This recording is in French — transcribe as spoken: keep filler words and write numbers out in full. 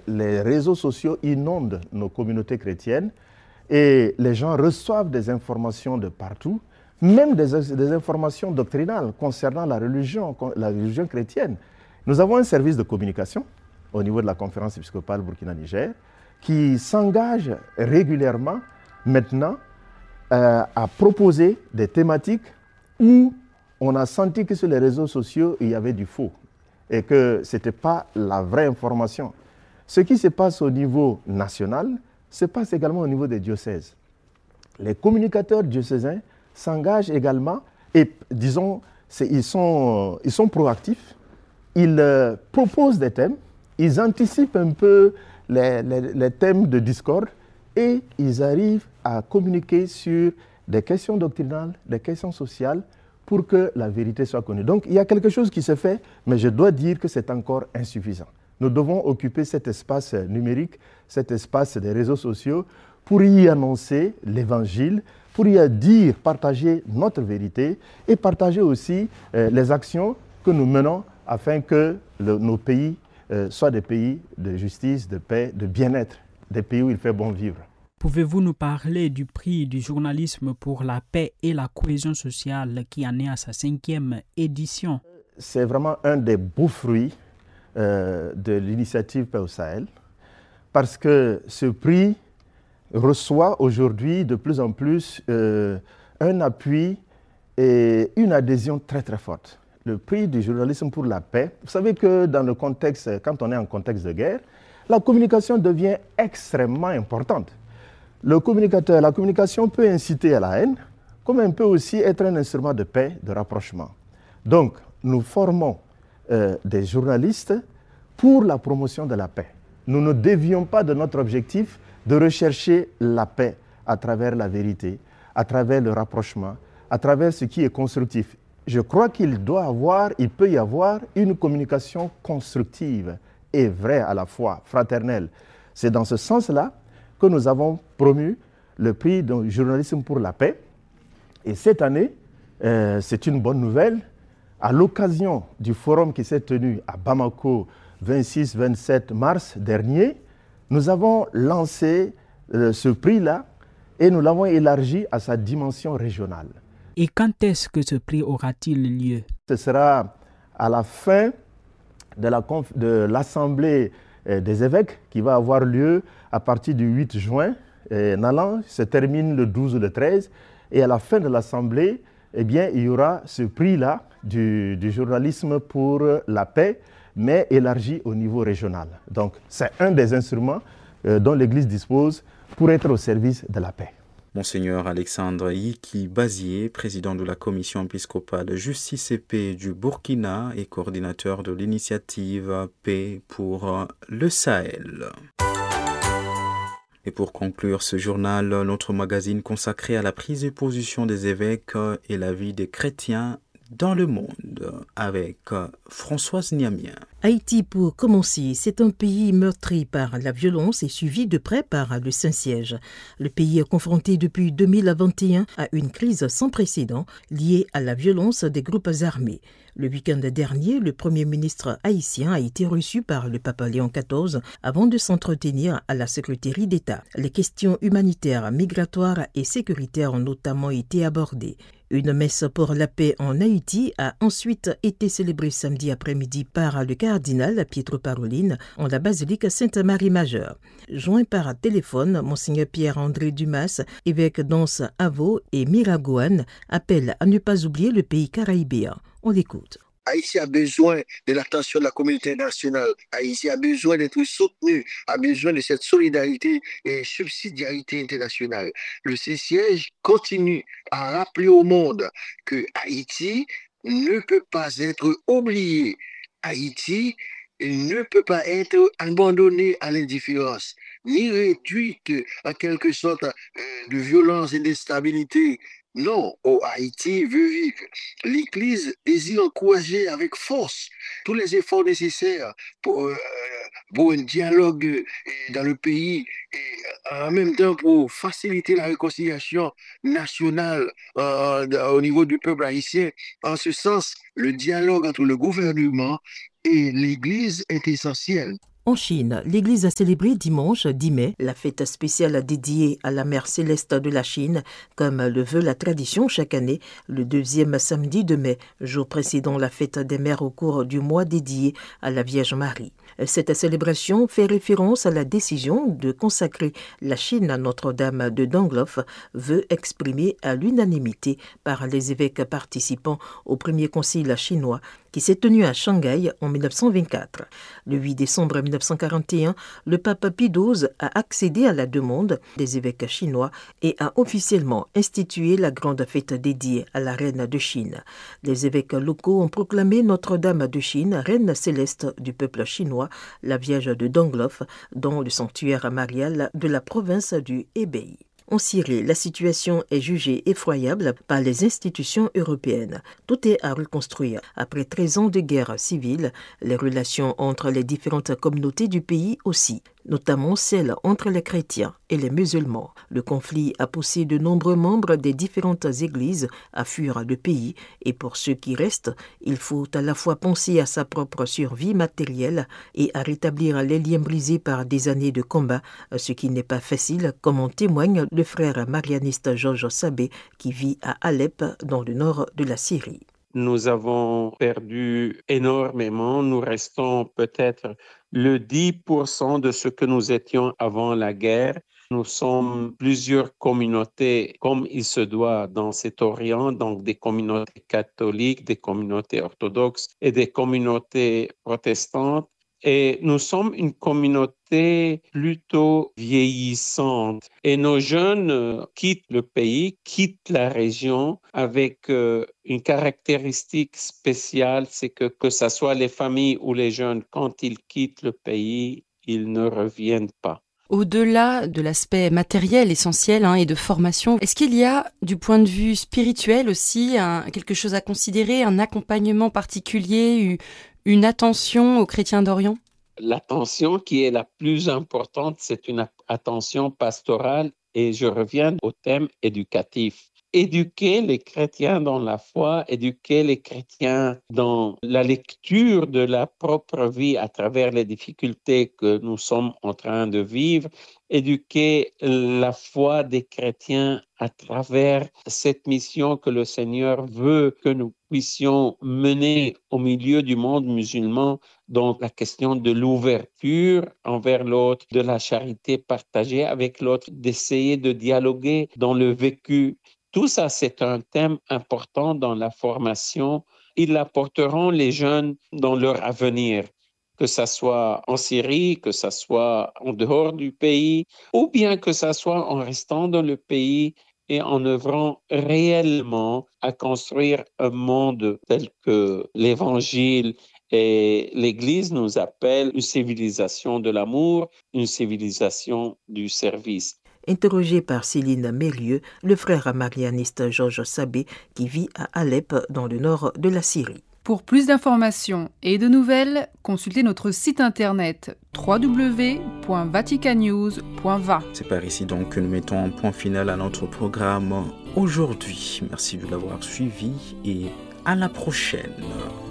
les réseaux sociaux inondent nos communautés chrétiennes et les gens reçoivent des informations de partout, même des, des informations doctrinales concernant la religion, la religion chrétienne. Nous avons un service de communication au niveau de la conférence épiscopale Burkina-Niger qui s'engage régulièrement maintenant euh, à proposer des thématiques où on a senti que sur les réseaux sociaux, il y avait du faux et que ce n'était pas la vraie information. Ce qui se passe au niveau national se passe également au niveau des diocèses. Les communicateurs diocésains s'engagent également et, disons, ils sont, ils sont proactifs, ils euh, proposent des thèmes, ils anticipent un peu les, les, les thèmes de discorde et ils arrivent à communiquer sur des questions doctrinales, des questions sociales pour que la vérité soit connue. Donc il y a quelque chose qui se fait, mais je dois dire que c'est encore insuffisant. Nous devons occuper cet espace numérique, cet espace des réseaux sociaux pour y annoncer l'évangile, pour y dire, partager notre vérité et partager aussi euh, les actions que nous menons afin que le, nos pays euh, soient des pays de justice, de paix, de bien-être, des pays où il fait bon vivre. Pouvez-vous nous parler du prix du journalisme pour la paix et la cohésion sociale qui en est à sa cinquième édition? C'est vraiment un des beaux fruits euh, de l'initiative Paix au Sahel, parce que ce prix reçoit aujourd'hui de plus en plus euh, un appui et une adhésion très très forte. Le prix du journalisme pour la paix, vous savez que dans le contexte, quand on est en contexte de guerre, la communication devient extrêmement importante. Le communicateur, la communication peut inciter à la haine, comme elle peut aussi être un instrument de paix, de rapprochement. Donc, nous formons euh, des journalistes pour la promotion de la paix. Nous ne dévions pas de notre objectif de rechercher la paix à travers la vérité, à travers le rapprochement, à travers ce qui est constructif. Je crois qu'il doit avoir, il peut y avoir une communication constructive et vraie à la fois, fraternelle. C'est dans ce sens-là que nous avons promu le prix du journalisme pour la paix. Et cette année, euh, c'est une bonne nouvelle. À l'occasion du forum qui s'est tenu à Bamako vingt-six vingt-sept mars dernier, nous avons lancé euh, ce prix-là et nous l'avons élargi à sa dimension régionale. Et quand est-ce que ce prix aura-t-il lieu? Ce sera à la fin de, la conf- de l'Assemblée euh, des évêques qui va avoir lieu à partir du huit juin. Et Nalan se termine le douze ou le treize. Et à la fin de l'Assemblée, eh bien, il y aura ce prix-là du, du journalisme pour la paix, mais élargi au niveau régional. Donc, c'est un des instruments euh, dont l'Église dispose pour être au service de la paix. Monseigneur Alexandre Yiki Bazié, président de la Commission épiscopale Justice et Paix du Burkina et coordinateur de l'initiative Paix pour le Sahel. Et pour conclure ce journal, notre magazine consacré à la prise de position des évêques et la vie des chrétiens dans le monde avec Françoise Niamien. Haïti, pour commencer, c'est un pays meurtri par la violence et suivi de près par le Saint-Siège. Le pays est confronté depuis deux mille vingt et un à une crise sans précédent liée à la violence des groupes armés. Le week-end dernier, le Premier ministre haïtien a été reçu par le pape Léon quatorze avant de s'entretenir à la secrétaire d'État. Les questions humanitaires, migratoires et sécuritaires ont notamment été abordées. Une messe pour la paix en Haïti a ensuite été célébrée samedi après-midi par le cardinal Pietro Parolin en la basilique Sainte-Marie-Majeure. Joint par téléphone, Monseigneur Pierre-André Dumas, évêque d'Anse, Avo et Miragoâne, appelle à ne pas oublier le pays caraïbéen. On l'écoute. Haïti a besoin de l'attention de la communauté internationale. Haïti a besoin d'être soutenu, a besoin de cette solidarité et subsidiarité internationale. Le Saint-Siège continue à rappeler au monde que Haïti ne peut pas être oublié. Haïti ne peut pas être abandonné à l'indifférence, ni réduite en quelque sorte de violence et d'instabilité. Non, oh, Haïti veut vivre. L'Église désire encourager avec force tous les efforts nécessaires pour, euh, pour un dialogue dans le pays et en même temps pour faciliter la réconciliation nationale euh, au niveau du peuple haïtien. En ce sens, le dialogue entre le gouvernement et l'Église est essentiel. En Chine, l'Église a célébré dimanche dix mai la fête spéciale dédiée à la Mère Céleste de la Chine, comme le veut la tradition chaque année, le deuxième samedi de mai, jour précédant la fête des mères au cours du mois dédié à la Vierge Marie. Cette célébration fait référence à la décision de consacrer la Chine à Notre-Dame de Donglof, vœu exprimé à l'unanimité par les évêques participants au premier concile chinois qui s'est tenu à Shanghai en mille neuf cent vingt-quatre. Le huit décembre mille neuf cent quarante et un, le pape Pie douze a accédé à la demande des évêques chinois et a officiellement institué la grande fête dédiée à la reine de Chine. Les évêques locaux ont proclamé Notre-Dame de Chine, reine céleste du peuple chinois, la Vierge de Donglof, dans le sanctuaire marial de la province du Hebei. En Syrie, la situation est jugée effroyable par les institutions européennes. Tout est à reconstruire. Après treize ans de guerre civile, les relations entre les différentes communautés du pays aussi, notamment celles entre les chrétiens et les musulmans. Le conflit a poussé de nombreux membres des différentes églises à fuir le pays et pour ceux qui restent, il faut à la fois penser à sa propre survie matérielle et à rétablir les liens brisés par des années de combat, ce qui n'est pas facile, comme en témoigne le frère marianiste Georges Sabé qui vit à Alep dans le nord de la Syrie. Nous avons perdu énormément, nous restons peut-être le dix pour cent de ce que nous étions avant la guerre. Nous sommes plusieurs communautés comme il se doit dans cet Orient, donc des communautés catholiques, des communautés orthodoxes et des communautés protestantes. Et nous sommes une communauté plutôt vieillissante. Et nos jeunes quittent le pays, quittent la région avec euh, une caractéristique spéciale, c'est que que ce soit les familles ou les jeunes, quand ils quittent le pays, ils ne reviennent pas. Au-delà de l'aspect matériel essentiel hein, et de formation, est-ce qu'il y a du point de vue spirituel aussi un, quelque chose à considérer, un accompagnement particulier, une attention aux chrétiens d'Orient? L'attention qui est la plus importante, c'est une attention pastorale et je reviens au thème éducatif. Éduquer les chrétiens dans la foi, éduquer les chrétiens dans la lecture de la propre vie à travers les difficultés que nous sommes en train de vivre, éduquer la foi des chrétiens à travers cette mission que le Seigneur veut que nous puissions mener au milieu du monde musulman, donc la question de l'ouverture envers l'autre, de la charité partagée avec l'autre, d'essayer de dialoguer dans le vécu. Tout ça, c'est un thème important dans la formation. Ils apporteront les jeunes dans leur avenir, que ce soit en Syrie, que ce soit en dehors du pays, ou bien que ce soit en restant dans le pays et en œuvrant réellement à construire un monde tel que l'Évangile et l'Église nous appelle une civilisation de l'amour, une civilisation du service. Interrogé par Céline Mérieux, le frère marianiste Georges Sabé qui vit à Alep dans le nord de la Syrie. Pour plus d'informations et de nouvelles, consultez notre site internet w w w point vatican news point v a. C'est par ici donc que nous mettons un point final à notre programme aujourd'hui. Merci de l'avoir suivi et à la prochaine.